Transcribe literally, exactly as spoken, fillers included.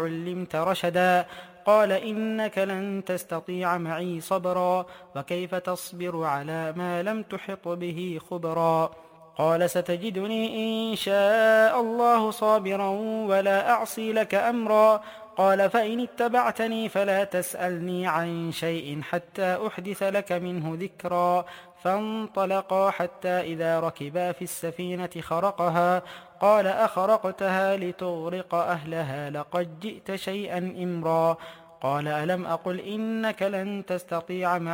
علمت رشدا قال إنك لن تستطيع معي صبرا وكيف تصبر على ما لم تحط به خبرا قال ستجدني إن شاء الله صابرا ولا أعصي لك أمرا قال فإن اتبعتني فلا تسألني عن شيء حتى أحدث لك منه ذكرا فانطلقا حتى إذا ركبا في السفينة خرقها قال أخرقتها لتغرق أهلها لقد جئت شيئا إمرا قال ألم أقل إنك لن تستطيع معي